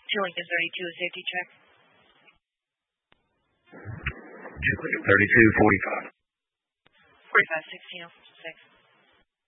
Lincoln 32, a safety check. Lincoln 32, 45. 45, 16, 6.